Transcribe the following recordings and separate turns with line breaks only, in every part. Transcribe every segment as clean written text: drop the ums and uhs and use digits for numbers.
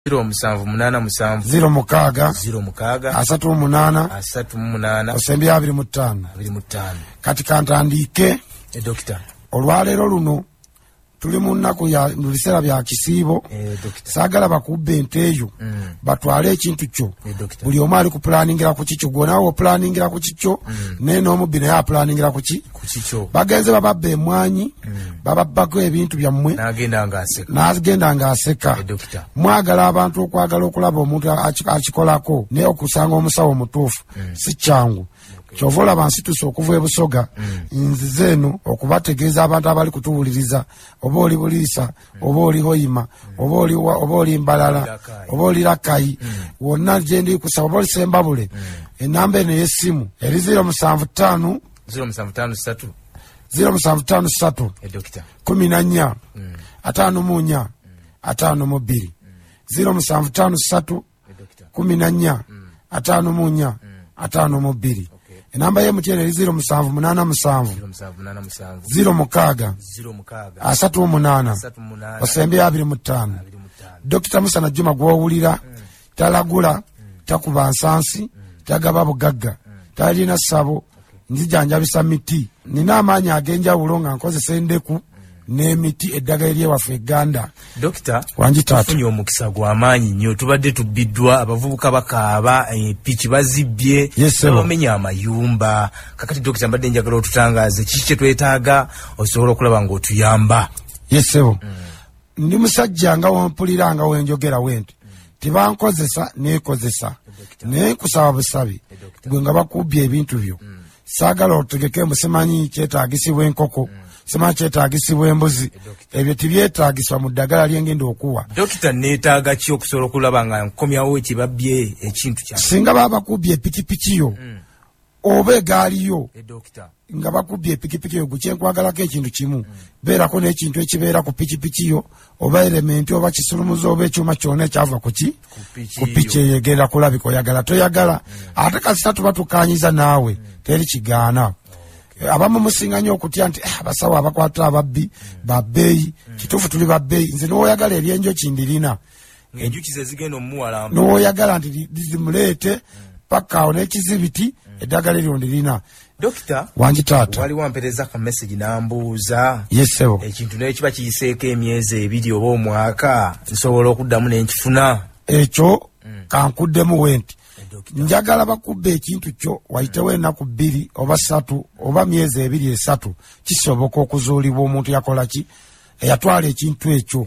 078
0 mukaaga
0 mukaaga
38
38
osembya 25 kati kantandike
Doctor
olwaleero luno tuli mu nnaku ya biseera bya kisiibo saagala bakubbe enteeyo batwale ekintu kyo buli omu ali kupulaningira ku kikyo gwonawo opulaningira ku kikyo naye n'omubbi naye apulaningira ku kikyo bagenze bababba emwanyi bababbako ebintu byammwe n'agenda ng'aseka mwagala abantu okwagala okulaba omuntu akikolako naye okusanga omusawo omutuufu si kyangu kyova olaba nsituse okuva ebusoga nzize eno okubategeeza abantu abali kutuwuliriza oba oli buliisa oba oli hoyima oba oli mbalala oba oli lakayi wonna gye ndi kusaba oba oli sembabule enamba eno ey'essimu eri 075
075
075 14 54 52 075 14 54 52 enamba ye mutene eri 078 0 mukaaga 38 osembya 25 Dr. Musana Juma gwowulira talagula takuba nsansi tagaba bugagga talina ssabo nzijanjabisa miti nina amaanyi ag'enjawulo nga nkozesa endeku n'emiti eddagala eryewaffe Uganda.
Dokita
wanjitafunye
omukisa gw'amaanyi nnyo tubadde tubbiddwa abavubuka bakaaba piki bazibbye bamenya amayumba kakati dokita mbadde njagala otutangaaze kiki kye twetaaga osobola okulaba ng'otuyamba.
Yesebo ndi musajja nga wampulira nga wenjogera wenti tibankozesa neekozesa naye nkusaba busabi gwe nga bakubbye ebintu byo saagala otegeke musimanyi kyetaagisibwa enkoko simanyi kyetaagisibwa embuzi ebyo tibyetaagisibwa mu ddagala lyengenda okuwa.
Dokita neetaaga ki okusobola okulaba nga nkomyawo ekibabbye ekintu kya
singa baba bakubbye epikipiki yo oba egaali yo nga bakubbye epikipiki yo gukyenkwagalako ekintu kimu beerako n'ekintu ekibeera ku pikipiki yo oba elementi oba kisulumuzo oba ekyuma kyonna ekyava ku piki eyegerera kulabika oyagala toyagala ate kasita tuba tukanyiza naawe teri kigaana. Abamu musinga nnyo okutya nti abasawo abakwata ababbi babbeeyi kituufu tuli babbeeyi nze n'oyagala eryenjoki ndirina
enjuki ze zigenda omuwalamba
n'oyagala nti zimuleete paka awo n'ekizibiti eddagala eryo ndirina.
Dokita
wanjitaata
wali wampereza ka message nambuuza
yesebo
ekintu naye kiba kiyiseeko emyezi ebiri oba omwaka nsobola okuddamu n'enkifuna
ekyo kankuddemu wenti njagala bakubba ekintu kyo wayitewo ennaku 2 oba 3 oba myezi 2 3 kisoboka okuzuulibwa omuntu yakola ki eyatwala ekintu ekyo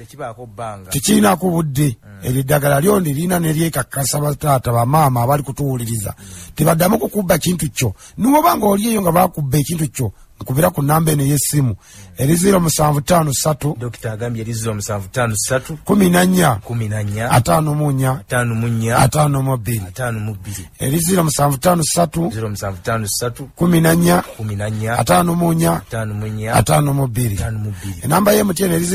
tekirinako budde eryo eddagala lyo ndirina neryekakasa bataata bamaama abali kutuwuliriza tebaddamu kukubba kintu kyo niwoba nga oli eyo nga bakubba ekintu kyo nkubira ku namba eno y'essimu eri 0753
Dokita agambye eri 0753
14
54 52
eri 0753 14 54 enamba y'emutyeeno eri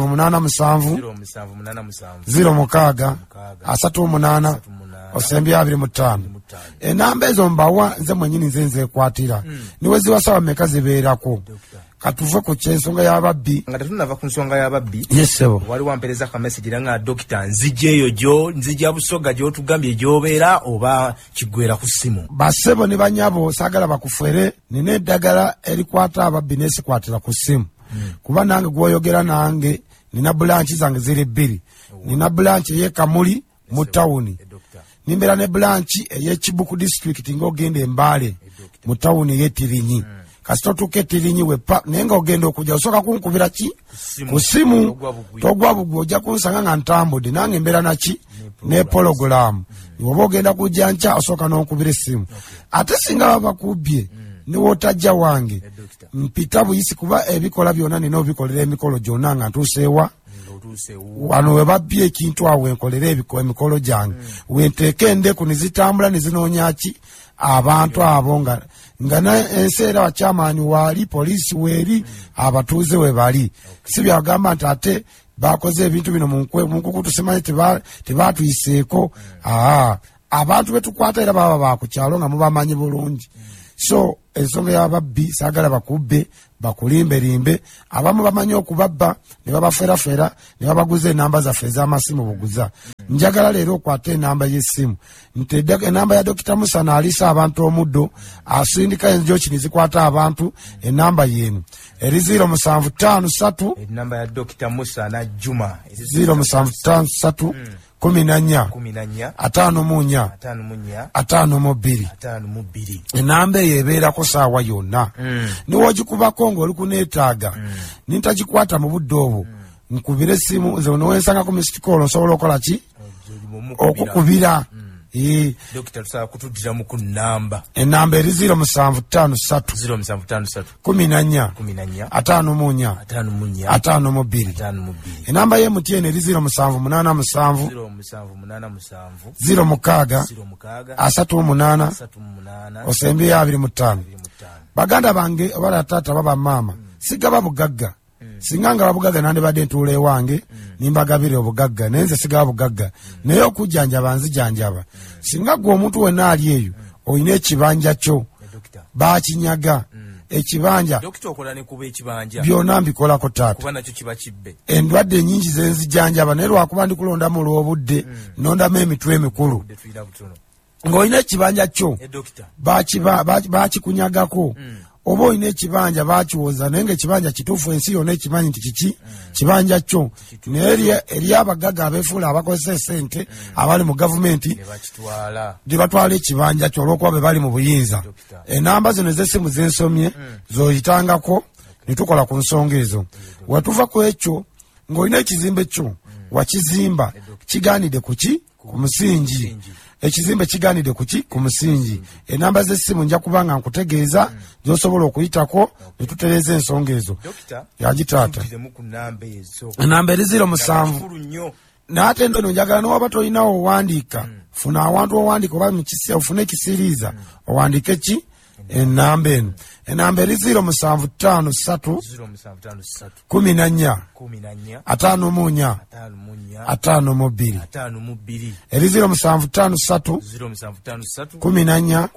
0787 0 mukaaga 38 osembya 25 enamba ezo mbawa nze mwenyini nze nzekwatira niwe ziwasaba mmeka zibeerako katuve ku kyensonga y'ababbi
nga tetunava ku nsonga y'ababbi
yesebo
wali wampereza ka message nga dokita nzijeeyo nzija busoga gy'otugambye gy'obeera oba kiggwera ku ssimu
basebo ne banyabo saagala bakufere nina eddagala erikwata ababbi n'esikwatira ku ssimu kuba nange gw'oyogera nange nina bulanki zange ziri 2 nina bulanki ey'ekamuli mu tawuni nimbeera ne bulanki ey'ekibuku district ng'ogenda embaale mu tawuni ey'etirinyi kasita otuuka etirinyi wepa naye nga ogenda okujja osooka kunkubira ki ku ssimu togwa bugwe ojja kunsanga nga ntambudde nange embeera naki ne pologulamu oba ogenda kujja nkya osooka n'onkubira essimu ate singa baba bakubbye niwootajja wange mpita buyisi kuba ebikola byonna nina obikolera emikolo gyonna nga ntuuseewa wano we babbye ekintu awo wenkolera emikolo gyange wenteeka endeku nezitambula nezinoonya ki abantu abo nga enseera wakyamaani waali poliisi weeri abatuuze we bali si byagamba nti ate bakoze ebintu bino mu nkukutu simanyi tebatuyiseeko abantu betukwata era baba bakukyalo nga mubamanyi bulungi so ensonga y'ababbi saagala bakubbe bakulimberimbe abamu bamanyi okubabba ne babafeerafeera ne babaguza enamba zaffe ez'amasimu buguza. Njagala leero okwata enamba y'essimu nti enamba ya Dr. Musana alisa abantu omuddo asindika enjokini zikwata abantu enamba yenu eri 0753
enamba ya Dr. Musana Juma
0753 14 52 enamba eyo ebeerako saawa yonna niwogikubako ng'oli kuneetaaga nintagikwata mu budde obwo nkubira essimu nze nowensangako misikolo nsobola okukola ki okukubira.
Dokita tusaba kutuddiramu ku namba
enamba eri 0753 14 52 enamba y'MTN eri 0787 06 38 25. Baganda bange abala tata baba mama sigaba bugagga singa nga babugagga nandibadde ntuula ewange nimbagabire obugagga nenze sigaba bugagga naye okujjanjaba nzijanjaba. Singa gwe omuntu wenna ali eyo olina ekibanja kyo bakinyaga ekibanja byonna mbikolako taata endwadde nyingi zenzijanjaba naye lwakuba ndikulondamu olw'obudde nondamu emitwe emikulu ng'olina ekibanja kyo bakikunyagako oba olina ekibanja bakiwoza naye ngaekibanja kituufu ensi yonna ekimanyi nti kiki kibanja kyo naye eri abagaga abeefuula abakozesa esente abali mu gavumenti gyebatwala ekibanja kyo olw'okuba be bali mu buyinza. Enamba zino ez'essimu zensomye zoyitangako ne tukola ku nsonga ezo. Watuva ku ekyo ng'olina ekizimbe kyo wakizimba kigaanidde kuki ku musingi ekizimbe kiganide kuki ku musingi. Enamba z'essimu nja kubanga nkutegeeza gy'osobola okuyitako ne tutereeza ensonga ezo. Yagitaata enamba eri 07 n'ate eno njagala n'owaba tolinawo owandiika funa awantu owandiika oba ofune ekisiriiza owandiike ki enamba eno. Enamba eri 0753 14 51 52 eri 0753 14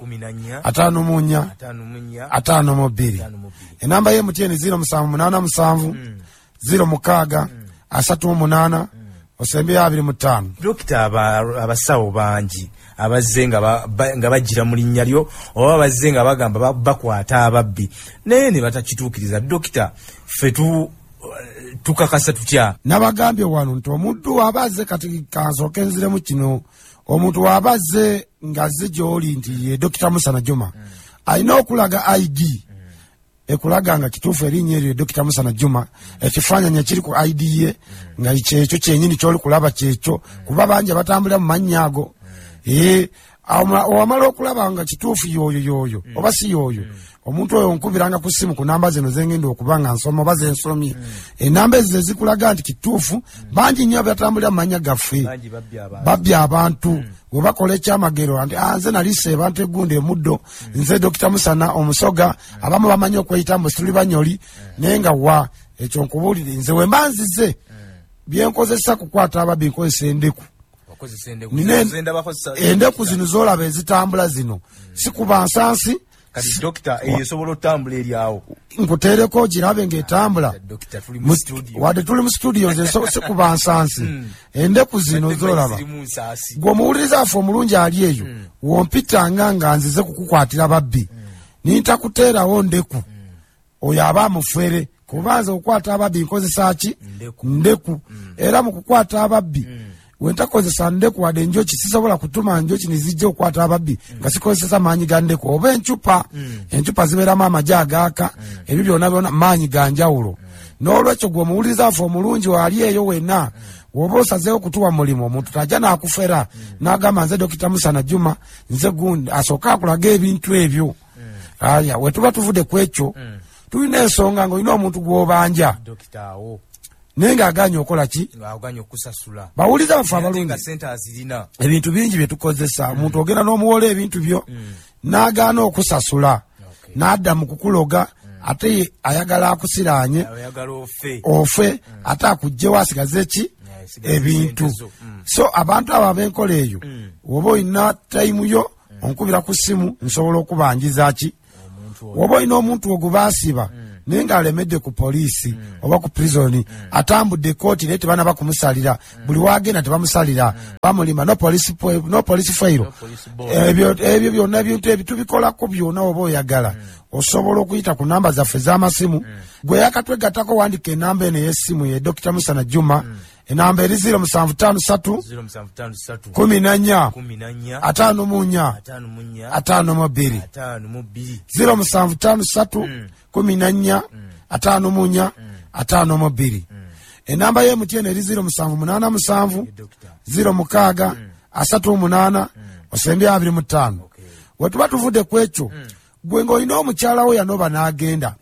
51 enamba y'MTN 0787 06 38 25.
Dokita abasawo bangi abazze nga bajira mu linnya lyo oba abazze nga bagamba bakwata ababbi naye ne batakituukiriza. Dokita ffe tukakasa tutya
nabagambye wano nti omuntu wabazze kati kansooke nziremu kino omuntu wabazze ngazze gy'oli nti ye Dr. Musana Juma alina okulaga ID ekulaga nga kituufu erinnya eryo Dr. Musana Juma ekifaananyi kiri ku ID ye nga kyekyo kyenyini ky'oli kulaba kyekyo kuba bangi batambulira mu mannya ago. Owamala okulaba nga kituufu yoyo oba si yoyo omuntu oyo nkubiranga ku ssimu ku namba zino zengenda okuba nga nsoma oba zensomye enamba ezo zezikulaga nti kituufu bangi nnyo batambulira mu mannya gaffe babbya abantu we bakola ekyamagero nti nze nalise abantu egundi emuddo nze Dr. Musana omusoga abamu bamanyi okweyita mbu tuli banyoli naye nga wa ekyo nkubuulire nze we mba nzize byenkozesa kukwata ababbi nkozesa endeku endeku zino zolaba ezitambula zino sikuba nsansi
kati Dokita esobola otambula eri awo
nkuteereko girabe ng'etambula wadde tuli mu studio nze sikuba nsansi endeku zino zolaba gwe omuwuliriza affe omulungi ali eyo wompitanga nga nzize kukukwatira babbi nintakuteerawo ndeku oyo aba amufere kuba nze okukwata ababbi nkozesa ki ndeku era mu kukwata ababbi wentakozesa ndeku wadde enjoki sisobola kutuma njoki nizijja okukwata ababbi nga sikozesa maanyi ga ndeku oba encupa zibeeramu amagye agaaka ebyo byonna maanyi ga njawulo. N'olwekyo gwe omuwuliriza affe omulungi waali eyo wenna woba osazeewo okutuwa mulimu omuntu tajja n'akufera n'agamba nze Dr. Musana Juma nze gundi asooka akulaga ebintu ebyo. Aya we tuba tuvudde ku ekyo tulina ensonga ng'olina omuntu gw'obanja naye ng'aganye okola ki bawuliza baffe abalungi ebintu bingi bye tukozesa omuntu ogenda n'omuwola ebintu byo n'agaana okusasula n'adda mu kukuloga ate ayagala akusiraanye ofe ate akuggyewo asigaze ki ebintu. So abantu abo ab'enkola eyo woba olina tayimu yo onkubira ku ssimu nsobola okubanjiza ki woba ino omuntu ogubasiba nenga alemedde ku polisi oba ku prison atambudde kooti naye tebana bakumusalira buli wagenda tebamusalira bamulima no police fail ebyo byonna bintu tubikolako byonna oba oyagala osobola okuyita ku namba zaffe z'amasimu gwe yakatwegattako wandika enamba eno ey'essimu ye Dr. Musana Juma enamba eri 0753 14 54 0753 14 54 enamba ye MTN eri 0787 06 38 25 wetuba tuvudde kwekyo gwe ng'olina omukyala wo yanoba n'agenda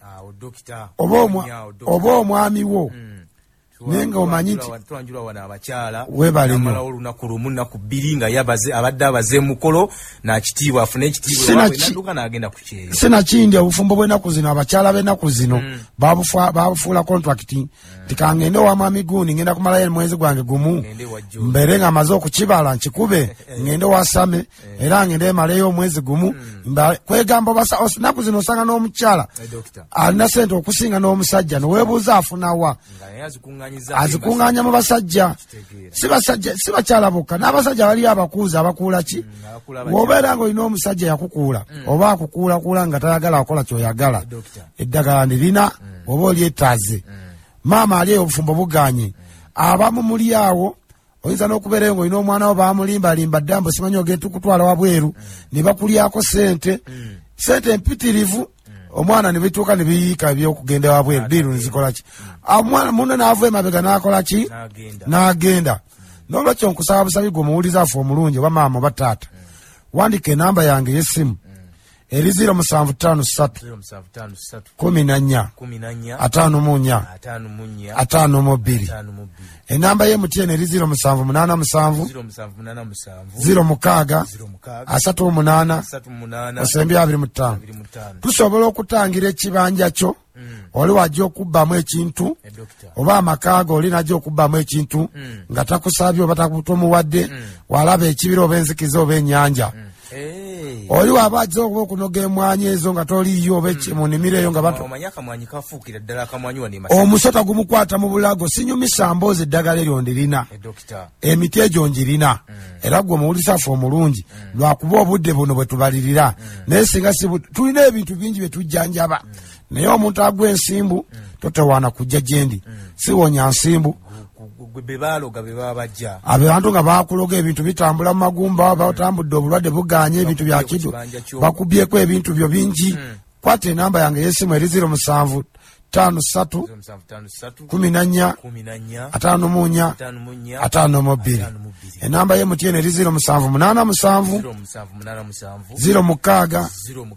oba omwami wo nenga omanyi nti
twanjula wana abakyala
webalimo
olunaku lumu naku bbiri nga yabaze abadde abaze mukolo nakitiibwa afune ekitiibwa naduka n'agenda ku kyeyo
sinakindi obufumbo bw'ennaku zino abakyala b'ennaku zino babufuula contracti tikangende wa mwami gundi ngenda kumalayo mwezi gwange gumu mbere nga maze okukibala nkikube ngende wasame era ngende maleyo omwezi gumu kwegamba basa naku zino osanga n'omukyala alina sente okusinga n'omusajja noweebuuza afunawa azikunganya mu basajja si bakyala bokka n'abasajja bali abakuuza abakuula ki wobeera ng'olina omusajja yakukuula oba akukuulakuula nga tayagala akola kyoyagala eddagala ndirina oba olyetaaze maama ali obufumbo buganye abamu muli awo oyinza n'okubeerayo ng'olina omwana wo bamulimbalimba ddambo simanyi ogenda tukutwala wabweru ne bakulyako sente empitirivu omwana ne bituuka ne biyiika ebyokugenda wabweru diiru nezikola ki omwana muno n'ava emabega n'akola ki n'agenda n'olwekyo nkusaba busabi gwe omuwuliza afe omulungi oba maama oba taata wandika enamba yange y'essimu eri 0753 14 54 enamba ye MTN eri 0787 06 38 tusobola okutangira ekibanja kyo oli wajja okubbamu ekintu oba amakaaga oli najja okubbamu ekintu nga takusabye oba takutomuwadde walaba ekibira oba enzikiza oba ennyanja oli waba ajja okuba okunoga emwanyi ezo nga toliyo oba munimiro eyo nga omusota gumukwata mu bulago sinyumisa mboozi eddagala eryo ndirina emiti egyo njirina era gwe muwulisafe omulungi lwakuba obudde buno bwe tubalirira naye singa tulina ebintu bingi bye tujjanjaba naye omuntu agwa ensimbu totewaana kujja gyendi siwonya nsimbu abantu nga bakuloga ebintu bitambula mu magumba batambudde obulwadde buganye ebintu byakidu bakubyeko ebintu byo bingi kwata enamba yange y'essimu eri 0753 14 54 enamba ye MTN eri 0787 06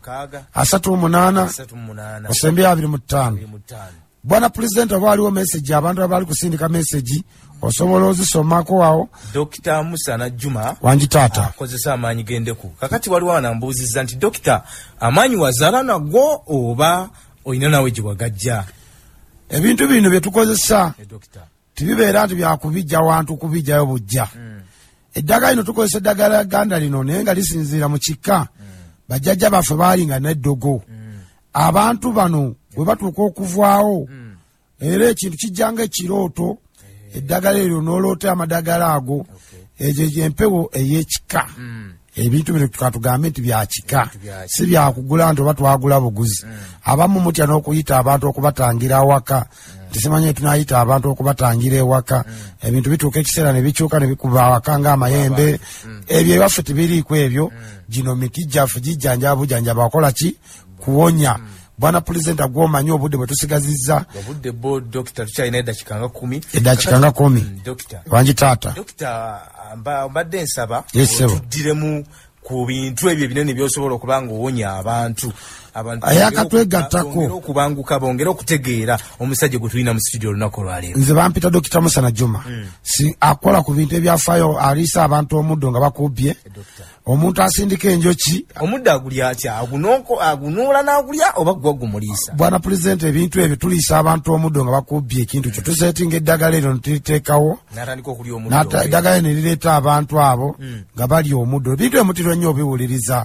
38 25 bwana pulezidenti oba waliwo message abantu abali kusindika message osobola ozisomako awo
Dr. Musana Juma
wanji taata
akozesa amaanyi gendeku kakati waliwo anambuuziza nti dokita amaanyi wazaala nago oba olina nawe gye wagajja
ebintu bino bye tukozesa tibibeera nti byakubijja wantu kubijjayo bujja eddagala lino tukozesa eddagala ganda lino naye nga lisinziira mu kika bajjajja baffe baalinga n'eddogo abantu bano bwe batuuka okuvaawo era ekintu kijjanga ekirooto eddagala eryo n'oloota amadagala ago egyo empewo ey'ekika ebintu bino tukatugambe nti byakika si byakugula nti oba twagula buguzi abamu mutya n'okuyita abantu okubatangira awaka tisimanye tunayita abantu okubatangira ewaka ebintu bituuka ekiseera ne bikyuka ne bikuba awaka ng'amayembe ebyo ebaffe tibiriiko ebyo gino miti gyaffe gijjanjaba bujjanjaba wakola ki kuwonya bwana pulezidenti agwomanyi obudde bwe tusigazizza
obudde bo dokita tukyalina eddakiika nga 10
eddakiika nga 10 wanji taata
dokita mbadde nsaba
tuddiremu
ku bintu ebyo ebinene byosobola okuba nga owonya abantu
ayakatwegattako
okubanguka bongera okutegeera omusajja gwe tulina mu studio olunaku olwaleero
nze bampita Dr. Musana Juma si akola ku bintu ebyafaayo aliisa abantu omuddo nga bakubbye omuntu asindika enjoki
omuddo agulya atya agunuula n'agulya oba gwagumulisa
bwana president ebintu ebyo tuliisa abantu omuddo nga bakubbye ekintu kyo tusetinga eddagala eryo netuliteekawo
n'atandika okulya omuddo
eddagala eno nerireeta abantu abo nga balya omuddo ebintu emutiro nnyo obiwuliriza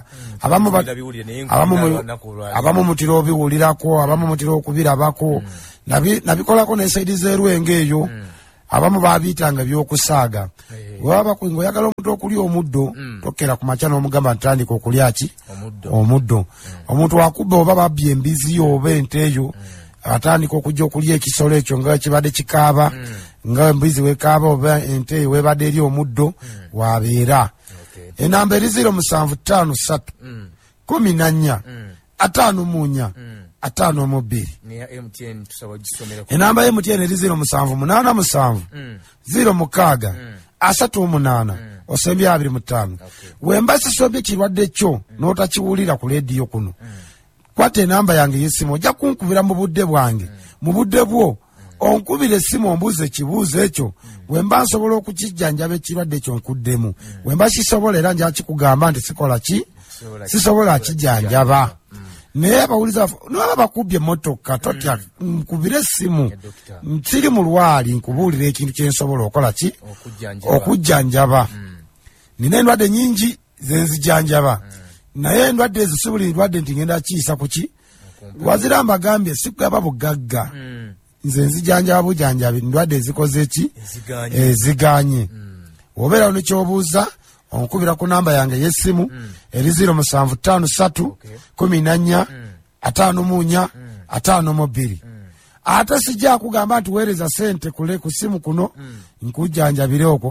abamu mutira obiwulirako abamu mutira okubirabako nabikolako n'esaidi z'erwenge eyo abamu babiyitanga ebyokusaaga ng'oyagala omuntu okulya omuddo tokkera ku makya n'omugamba ntandika okulya ki omuddo omuntu wakubba oba babbye embizi oba ente eyo atandika okujja okulya ekisolo ekyo nga kibadde kikaaba nga embizi wekaaba oba ente eyo webadde eri omuddo wabeera enamba eri 0753 14 54 52 enamba ya MTN eri 0787 06 38 osembya 25 wemba sisobye kirwadde kyo n'otakiwulira ku leediyo kuno kwata enamba yange y'essimu ojja kunkubira mu budde bwange mu budde bwo onkubira essimu ombuuza ekibuuzo ekyo wemba nsobola okukijjanjaba ekirwadde ekyo nkuddemu wemba kisobola era nja kikugamba nti sikola ki sisobola kijjanjaba naye abawuliza naba bakubbye emmotoka totya nkubira essimu nsiri mu lwali nkubuulira ekintu kyensobola okola ki okujjanjaba nina endwadde nyingi zenzijjanjaba naye endwadde ezo si buli ndwadde nti ngenda kiyisa ku ki wazira mbagambye sikugaba bugagga nze nzijanjaba bujjanjabi ndwadde ezikoze ki eziganye obeerawo nekyobuuza onkubira ku namba yange y'essimu eri 0753 14 54 52 ate sijja kugamba nti weereza sente kule ku simu kuno nkujjanjabire okwo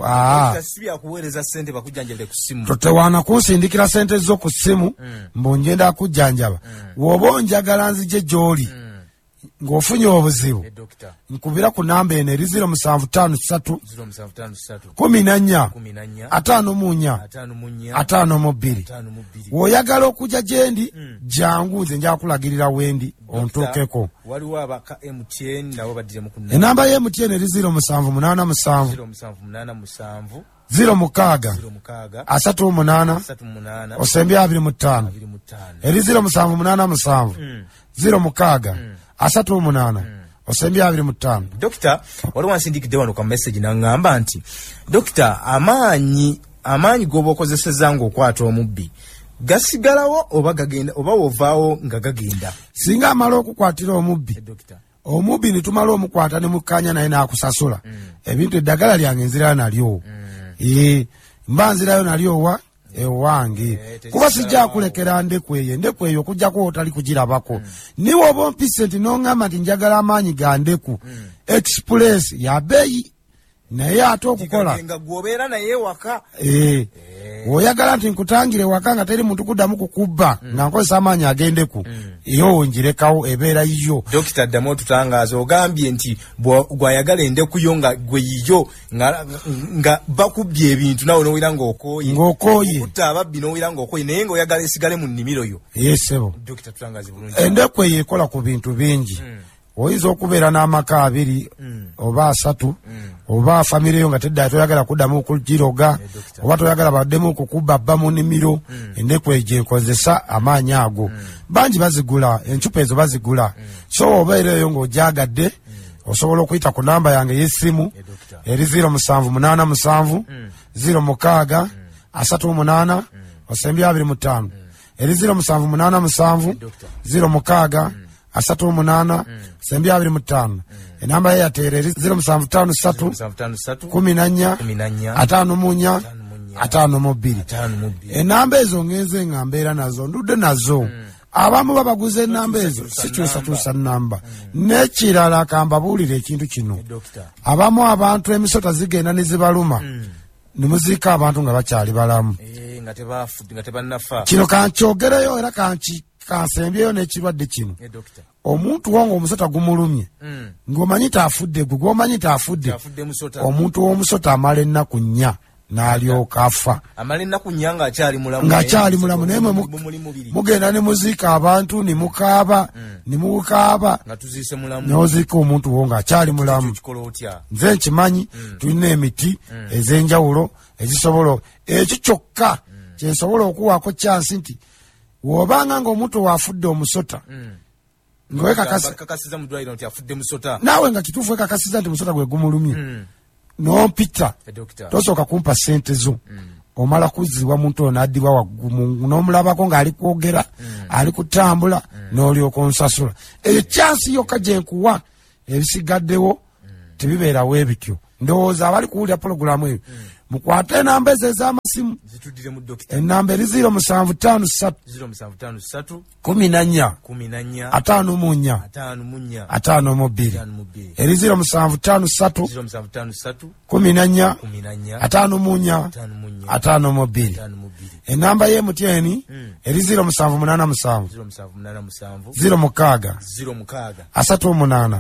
totewaana kunsindikira sente zo ku simu mbonjenda kujjanjaba woba onjagala nzije gy'oli ng'ofunye obuzibu nkubira ku namba eno eri 0753 14 54 52 w'oyagala okujja gyendi jangu nze njakulagirira wendi ontuukeko enamba ya MTN eri 0787 06 38 osembya 25 eri 0787 06 38 osembya 25
Dokita wali wansindikidde wano kwa message nangamba nti Dokita amaanyi goba okozeseza ng'okwata omubbi gasigalawo oba gagenda oba wovaawo nga gagenda
singa amala okukwatira omubbi omubbi nitumala omukwata ne mukanya naye n'akusasula ebintu eddagala lyange nzirayo nalyo mba nzirayo nalyo wa ewange kuba sijja kulekera ndeku eyo okujjako otali kugirabako niwe oba ompise nti n'oŋŋamba nti njagala amaanyi ga ndeku express ya beeyi naye ate okukola
nga gwobeera naye waka
oyagala nti nkutangire waka nga teri muntu kuddamu kukubba nga nkozesa amaanyi agendeku iyo njirekawo ebeera yiyo.
Dokita ddamu otutangaaza ogambye nti gwayagala endeku yo nga gwe yiyo nga bakubbye ebintu nawe n'owira ng'okooye okutta ababbi n'owira ng'okooye naye ng'oyagala esigale mu nnimiro yo.
Yesebo
Dokita tutangaaze bulungi.
Endeku eyo ekola ku bintu bingi. Oyinza okubeera n'amaka abiri oba asatu oba famire yo nga tedda toyagala kuddamu okugiroga oba toyagala baddemu okukubba bba mu nnimiro endeku ejo enkozesa amaanyi ago bangi bazigula encupa ezo bazigula so obeera eyo ng'ogyagadde osobola okuyita ku namba yange y'essimu eri 0787 06 38 osembya 25 eri 0787 06 38 sembya 25 enamba ya tereri 0753 14 54 52 enamba ezo ngenze ngambeera nazo ndudde nazo abamu babaguze enamba ezo sikyusa namba nekirala akambabuulira ekintu kino abamu abantu emisota zigenda nezibaluma nimuziika abantu nga bakyali balamu kino kankyogereyo era kansembyeyo n'ekirwadde kino omuntu wonga omusota gumulumye ng'omanyi taafudde gwe gw'omanyi taafudde omuntu w'omusota amala ennaku 4 n'alyoka afa ng'akyali mulamu naye mugenda ne muziika abantu ne mukaaba n'oziika omuntu wo ng'akyali mulamu. Nze nkimanyi tulina emiti ez'enjawulo ezisobola ekyo kyokka kyensobola okuwaako chance nti wobanga ng'omuntu wafudde omusota ngowe
kakasiza mu ddwaliro nti afudde musota
naawe nga kituufu wekakasiza nti musota gwe gumulumye nompita tosooka kumpa sente zo omala kuzzibwa muntu ono n'addibwa waggulu n'omulabako ng'ali kwogera ali kutambula n'olyoka onsasula eyo chance yokka gye nkuwa ebisigaddewo tebibeerawo ebityo ndowooza abali kuwulira pologulamu eyo mukwate enamba ezo ez'amasimu enamba eri 0753 14 54 eri 0753 14 54 enamba ye MTN eri 0787 06 38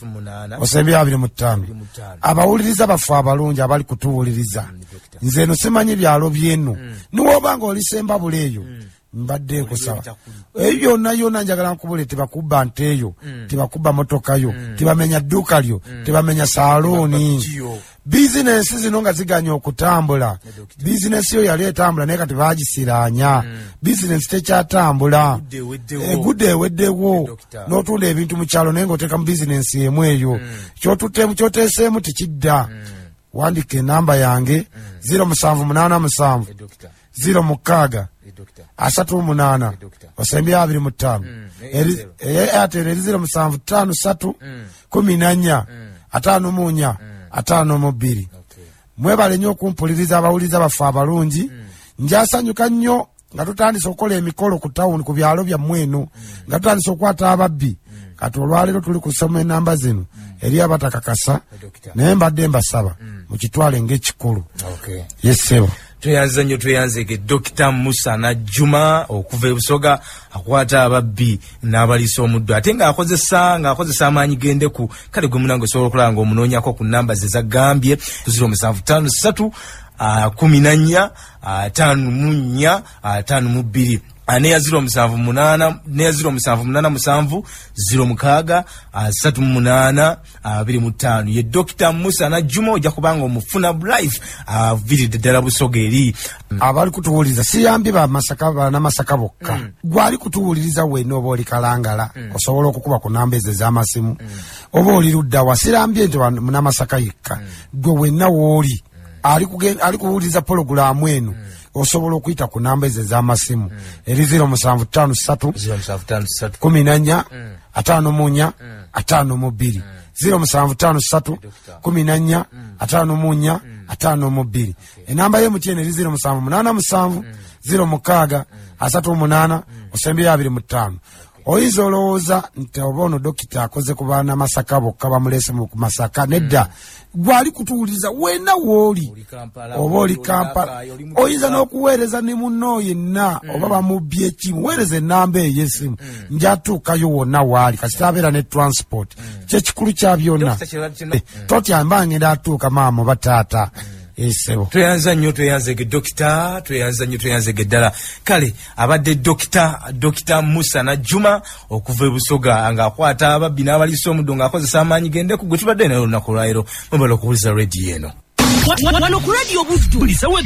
25 abawuliriza bafu abalungi abali kutuwuliriza nze no simanyi byalo byenu niwobanga olisemba buleeyo mbadde nkusaba ebyo byonna yonna njagala nkubule tebakubba nteeyo tebakubba motoka yo tebamenya dduuka lyo tebamenya salooni bizinesi zino nga ziganya okutambula bizinesi yo yali etambula naye kati baagisiraanya bizinesi tekyatambula egudde eweddewo n'otunda ebintu mu kyalo naye ng'oteeka mu bizinesi emu eyo kyoteeseemu tikidda wandika enamba yange 0787 06 38 25 Airtel eri 0753 14 54 52 mwebale nnyo okumpuliriza abawuliza bafe abalungi njasanyuka nnyo nga tutandise okukola emikolo ku tawuni ku byalo byammwe eno nga tutandise okukwata ababbi kati olwaleero tuli kusoma enamba zino eri abatakakasa naye mbadde mbasaba mukitwale ng'ekikulu yesebo
tweyanza nnyo tweyanzeke Dr. Musana Juma okuva e Busoga akwata ababbi n'abaliisa omuddo ate ng'akozesa amaanyi gendeku kale gwe munange osobola okulaba ng'omunoonyako ku namba ze zagambye 0753 14 54 52 neya 0787 neya 0787 06 38 25 ye Dr. Musana Juma ojja kubanga omufuna life viridde ddala Busoga eri
abali kutuwuliriza siyambi banamasaka bokka gwali kutuwuliriza wenna oba oli Kalangala osobola okukuba ku namba ezo ez'amasimu oba oli ludda wa sirambye nti munamasaka yekka gwe wenna wooli ali kuwuliriza pologulamu eno osobola okuyita ku namba ezo ez'amasimu eri 0753 14 54 52 0753 14 54 52 enamba ye MTN eri 0787 06 38 25 oyinza olowooza nti oba ono dokita akoze ku baana Masaka bokka bamulese mu Masaka nedda gwali kutuwuliriza wenna wooli oba oli Kampala oyinza n'okuweereza ne munno yenna oba bamubbye ekimu weereza ennamba eyo esimu njatuukayo wonna waali kasita abeera ne transport kyekikulu kya byonna totya mba ngenda atuuka maama oba taata esebo
tweyanza nnyo tweyanzege dokita tweyanza nnyo tweyanzege ddala kale abadde Dr. Musana Juma okuva e Busoga ng'akwata ababbi n'abaliisa omuddo ng'akozesa amaanyi gendeku gwe tubadde naye olunaku lwaleero mubala okuwuliza rediyo eno
wano ku radio Buddu